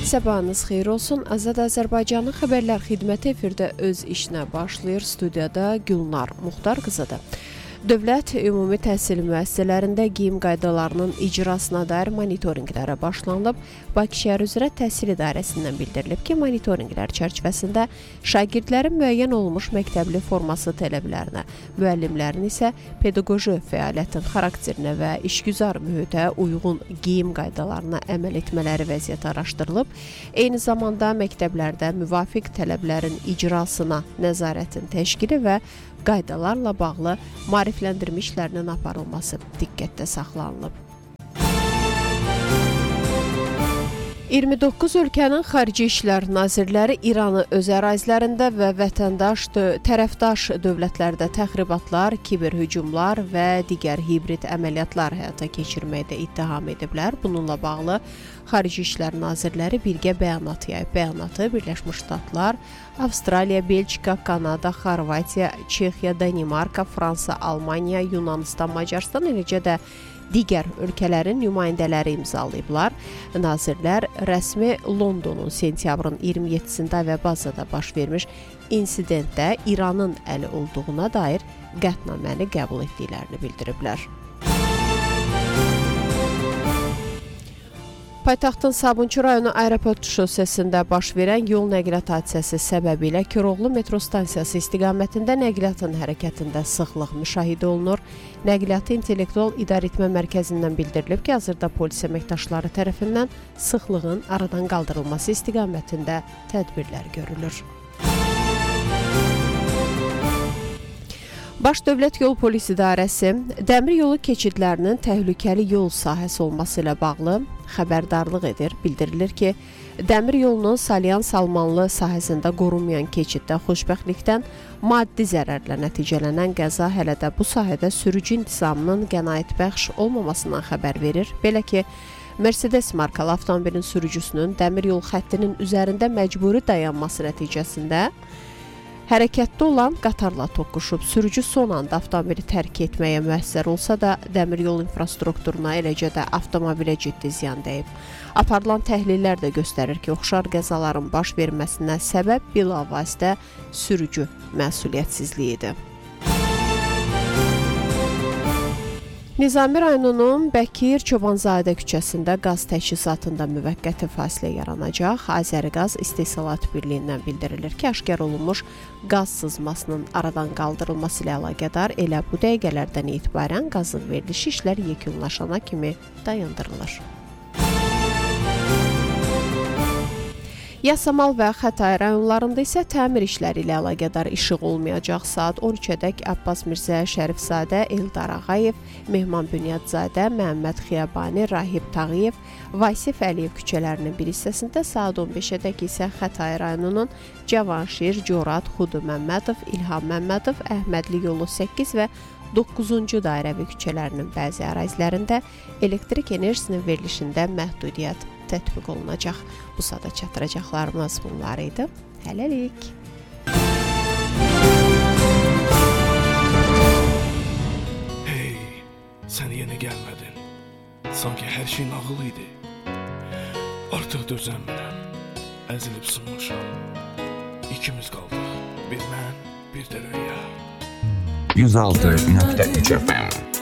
Sabahınız xeyir olsun. Azad Azərbaycanın xəbərlər xidməti efirdə öz işinə başlayır. Studiyada Gülnar Muxtar qızıdır. Dövlət ümumi təhsil müəssisələrində geyim qaydalarının icrasına dair monitorinqlərə başlanılıb. Bakı şəhər üzrə təhsil idarəsindən bildirilib ki, monitorinqlər çərçivəsində şagirdlərin müəyyən olunmuş məktəbli forması tələblərinə, müəllimlərin isə pedaqoji fəaliyyətin xarakterinə və işgüzar mühitə uyğun geyim qaydalarına əməl etmələri vəziyyəti araşdırılıb. Eyni zamanda məktəblərdə müvafiq tələblərin icrasına nəzarətin təşkili və qaydalarla bağlı maarifləndirmə işlərinin aparılması diqqətdə saxlanılıb. 29 ölkənin xarici işlər nazirləri İranı öz ərazilərində və tərəfdaş dövlətlərdə təxribatlar, kiberhücumlar və digər hibrid əməliyyatlar həyata keçirməkdə ittiham ediblər. Bununla bağlı xarici işlər nazirləri birgə bəyanat yayıb. Bəyanatı Birləşmiş Ştatlar, Avstraliya, Belçika, Kanada, Xorvatiya, Çexiya, Danimarka, Fransa, Almaniya, Yunanistan, Macarıstan, eləcə də digər ölkələrin nümayəndələri imzalayıblar. Nazirlər rəsmi Londonun sentyabrın 27-sində və bazada baş vermiş insidentdə İranın əli olduğuna dair qətnaməni qəbul etdiklərini bildiriblər. Paytaxtın Sabunçu rayonu aeroport şosesində baş verən yol nəqliyyat hadisəsi səbəbilə Koroğlu metro stansiyası istiqamətində nəqliyyatın hərəkətində sıxlıq müşahidə olunur. Nəqliyyatı İntellektual İdarəetmə Mərkəzindən bildirilib ki, hazırda polis əməkdaşları tərəfindən sıxlığın aradan qaldırılması istiqamətində tədbirlər görülür. Baş Dövlət Yol Polis İdarəsi dəmir yolu keçidlərinin təhlükəli yol sahəsi olması ilə bağlı xəbərdarlıq edir. Bildirilir ki, dəmir yolunun Salyan-Salmanlı sahəsində qorunmayan keçiddə xoşbəxtlikdən maddi zərərlə nəticələnən qəza hələ də bu sahədə sürücü intizamının qənaətbəxş olmamasından xəbər verir. Belə ki, Mercedes markalı avtomobilin sürücüsünün dəmir yol xəttinin üzərində məcburi dayanması nəticəsində hərəkətdə olan qatarla toqquşub. Sürücü son anda avtomobili tərk etməyə müəssər olsa da, dəmir yol infrastrukturuna, eləcə də avtomobilə ciddi ziyan dəyib. Aparılan təhlillər də göstərir ki, oxşar qəzaların baş verməsinə səbəb bilavasitə sürücü məsuliyyətsizliyidir. Nizami rayonunun Bəkir Çobanzadə küçəsində qaz təchizatında müvəqqəti fasilə yaranacaq. Azəriqaz İstehsalat Birliyindən bildirilir ki, aşkar olunmuş qaz sızmasının aradan qaldırılması ilə əlaqədar elə bu dəqiqələrdən etibarən qazın verilişi işlər yekunlaşana kimi dayandırılır. Yasamal və Xətai rayonlarında isə təmir işləri ilə əlaqədar işıq olmayacaq. Saat 13-ədək Abbas Mirzə, Şərifzadə, Eldar Ağayev, Mehman Bünyadzadə, Məhəmməd Xiyabani, Rahib Tağıyev, Vasif Əliyev küçələrinin bir hissəsində, saat 15-ədək isə Xətai rayonunun Cavanşir, Corad, Xudu Məmmədov, İlham Məmmədov, Əhmədli yolu 8 və 9-cu dairəvi küçələrinin bəzi ərazilərində elektrik enerjisinin verilişində məhdudiyyət tətbiq olunacaq. Bu saata çatdıracaqlarımız bunlar idi. Hələlik. Hey, sən yenə gəlmədin. Sanki hər şey nağıl idi. Artıq dözənmirəm. Əzilib sınmışam. İkimiz qaldıq. Bir mən, bir də rüya. 106.3 FM